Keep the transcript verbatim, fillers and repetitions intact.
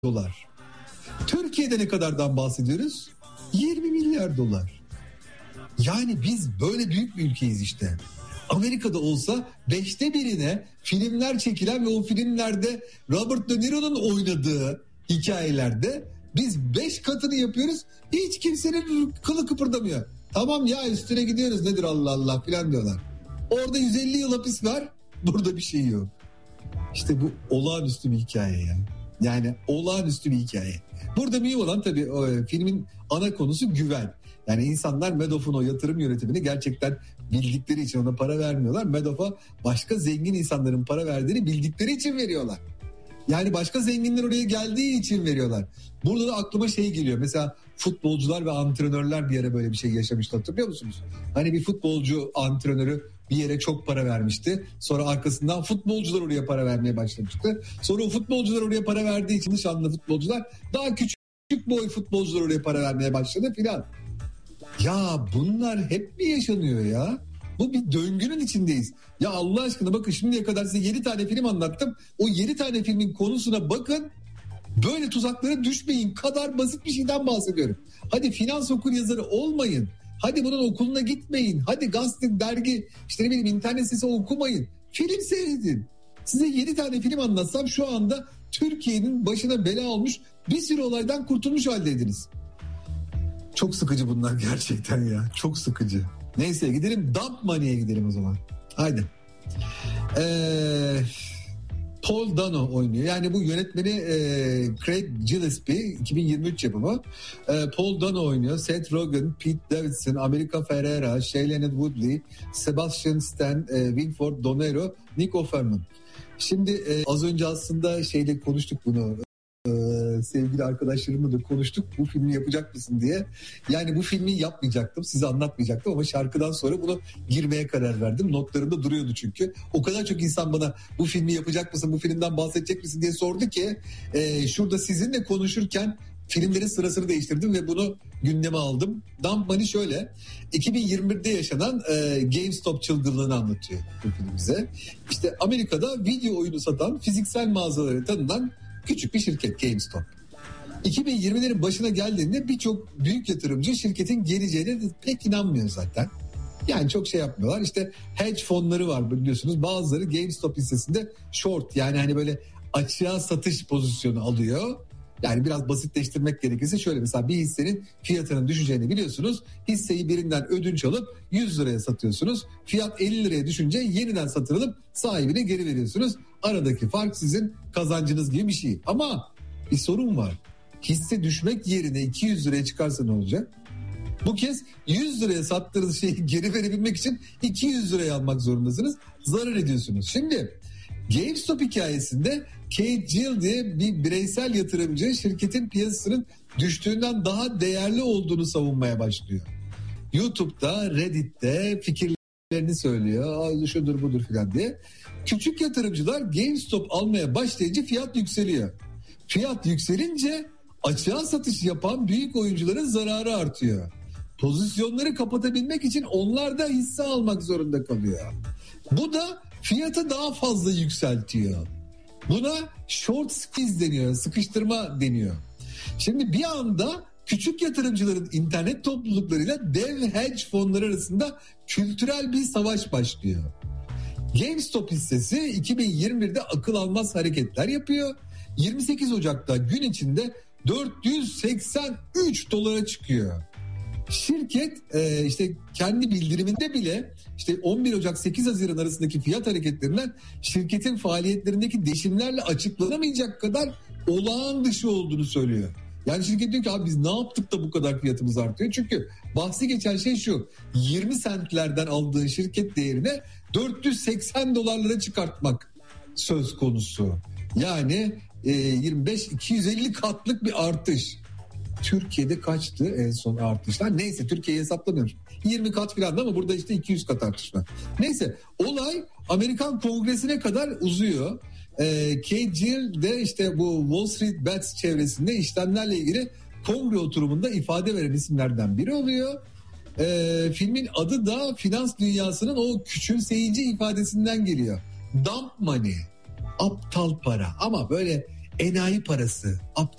dolar. Türkiye'de ne kadardan bahsediyoruz? yirmi milyar dolar. Yani biz böyle büyük bir ülkeyiz işte. Amerika'da olsa beşte birine filmler çekilen ve o filmlerde Robert De Niro'nun oynadığı hikayelerde biz beş katını yapıyoruz. Hiç kimsenin kılı kıpırdamıyor. Tamam ya, üstüne gidiyoruz, nedir Allah Allah filan diyorlar. Orada yüz elli yıl hapis var, burada bir şey yok. İşte bu olağanüstü bir hikaye ya. Yani olağanüstü bir hikaye. Burada mühim olan tabii o, filmin ana konusu güven. Yani insanlar Madoff'un o yatırım yönetimini gerçekten bildikleri için ona para vermiyorlar. Madoff'a başka zengin insanların para verdiğini bildikleri için veriyorlar. Yani başka zenginler oraya geldiği için veriyorlar. Burada da aklıma şey geliyor. Mesela futbolcular ve antrenörler bir yere böyle bir şey yaşamıştı, hatırlıyor musunuz? Hani bir futbolcu antrenörü bir yere çok para vermişti. Sonra arkasından futbolcular oraya para vermeye başlamıştı. Sonra o futbolcular oraya para verdiği için şanlı futbolcular daha küçük boy futbolcular oraya para vermeye başladı filan. Ya bunlar hep mi yaşanıyor ya? Bu bir döngünün içindeyiz. Ya Allah aşkına bakın, şimdiye kadar size yedi tane film anlattım. O yedi tane filmin konusuna bakın. Böyle tuzaklara düşmeyin kadar basit bir şeyden bahsediyorum. Hadi finans okuryazarı olmayın. Hadi bunun okuluna gitmeyin. Hadi gazete, dergi, işte ne bileyim internet sitesi okumayın. Film seyredin. Size yedi tane film anlatsam şu anda Türkiye'nin başına bela olmuş bir sürü olaydan kurtulmuş haldeydiniz. Çok sıkıcı bunlar gerçekten ya. Çok sıkıcı. Neyse gidelim Dump Money'e gidelim o zaman. Haydi. Eee... Paul Dano oynuyor. Yani bu yönetmeni e, Craig Gillespie, iki bin yirmi üç yapımı. E, Paul Dano oynuyor. Seth Rogen, Pete Davidson, America Ferrera, Shailene Woodley, Sebastian Stan, e, Wilford Donero, Nick Offerman. Şimdi e, az önce aslında şeyle konuştuk bunu. Ee, sevgili arkadaşlarımla da konuştuk, bu filmi yapacak mısın diye. Yani bu filmi yapmayacaktım, size anlatmayacaktım ama şarkıdan sonra bunu girmeye karar verdim. Notlarımda duruyordu çünkü. O kadar çok insan bana bu filmi yapacak mısın, bu filmden bahsedecek misin diye sordu ki e, şurada sizinle konuşurken filmlerin sırasını değiştirdim ve bunu gündeme aldım. Dump Money şöyle, iki bin yirmi birde yaşanan e, GameStop çılgınlığını anlatıyor bu film bize. İşte Amerika'da video oyunu satan fiziksel mağazaları tanınan küçük bir şirket GameStop. iki bin yirmilerin başına geldiğinde birçok büyük yatırımcı şirketin geleceğine pek inanmıyor zaten. Yani çok şey yapmıyorlar. İşte hedge fonları var biliyorsunuz. Bazıları GameStop hissesinde short, yani hani böyle açığa satış pozisyonu alıyor. Yani biraz basitleştirmek gerekirse şöyle, mesela bir hissenin fiyatının düşeceğini biliyorsunuz. Hisseyi birinden ödünç alıp yüz liraya satıyorsunuz. Fiyat elli liraya düşünce yeniden satın alıp sahibine geri veriyorsunuz. Aradaki fark sizin kazancınız gibi bir şey. Ama bir sorun var. Hisse düşmek yerine iki yüz liraya çıkarsa ne olacak? Bu kez yüz liraya sattığınız şeyi geri verebilmek için iki yüz liraya almak zorundasınız. Zarar ediyorsunuz. Şimdi GameStop hikayesinde Kate Gill diye bir bireysel yatırımcı şirketin piyasasının düştüğünden daha değerli olduğunu savunmaya başlıyor. YouTube'da, Reddit'te fikirlerini söylüyor. Şudur budur filan diye. Küçük yatırımcılar GameStop almaya başlayınca fiyat yükseliyor. Fiyat yükselince açığa satış yapan büyük oyuncuların zararı artıyor. Pozisyonları kapatabilmek için onlar da hisse almak zorunda kalıyor. Bu da fiyatı daha fazla yükseltiyor. Buna short squeeze deniyor, sıkıştırma deniyor. Şimdi bir anda küçük yatırımcıların internet topluluklarıyla dev hedge fonları arasında kültürel bir savaş başlıyor. GameStop hissesi iki bin yirmi birde akıl almaz hareketler yapıyor. yirmi sekiz Ocak'ta gün içinde dört yüz seksen üç dolara çıkıyor. Şirket e, işte kendi bildiriminde bile işte on bir Ocak sekiz Haziran arasındaki fiyat hareketlerinden şirketin faaliyetlerindeki değişimlerle açıklanamayacak kadar olağan dışı olduğunu söylüyor. Yani şirket diyor ki abi biz ne yaptık da bu kadar fiyatımız artıyor? Çünkü bahsi geçen şey şu: yirmi sentlerden aldığın şirket değerine dört yüz seksen dolarlara çıkartmak söz konusu. Yani e, yirmi beş iki yüz elli katlık bir artış. Türkiye'de kaçtı en son artışlar? Neyse, Türkiye'yi hesaplamıyorum. yirmi kat falan ama burada işte iki yüz kat artış var. Neyse, olay Amerikan Kongresi'ne kadar uzuyor. Ee, Kate Gill de işte bu Wall Street Bets çevresinde işlemlerle ilgili kongre oturumunda ifade veren isimlerden biri oluyor. Ee, filmin adı da finans dünyasının o küçümseyici ifadesinden geliyor. Dump money, aptal para, ama böyle enayi parası, aptal